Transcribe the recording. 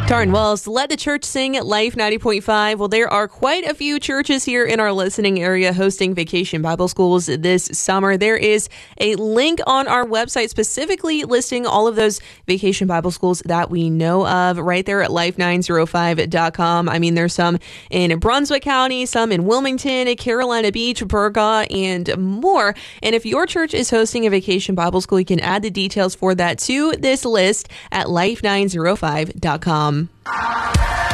Darn, well, so Let the Church Sing at Life 90.5. Well, there are quite a few churches here in our listening area hosting Vacation Bible Schools this summer. There is a link on our website specifically listing all of those Vacation Bible Schools that we know of right there at life905.com. I mean, there's some in Brunswick County, some in Wilmington, Carolina Beach, Burga, and more. And if your church is hosting a Vacation Bible School, you can add the details for that to this list at life905.com.